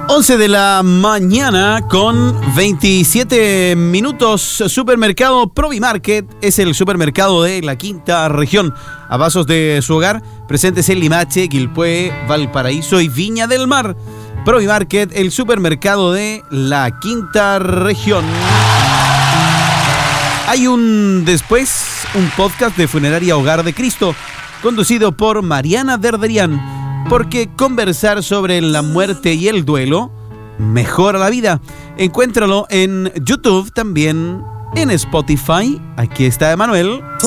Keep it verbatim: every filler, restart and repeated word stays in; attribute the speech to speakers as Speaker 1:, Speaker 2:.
Speaker 1: once de la mañana con veintisiete minutos. Supermercado Provimarket es el supermercado de la quinta región. A pasos de su hogar, presentes en Limache, Quilpué, Valparaíso y Viña del Mar. Provimarket, el supermercado de la quinta región. Hay un después, un podcast de Funeraria Hogar de Cristo, conducido por Mariana Derderian. Porque conversar sobre la muerte y el duelo mejora la vida. Encuéntralo en YouTube, también en Spotify. Aquí está Emanuel.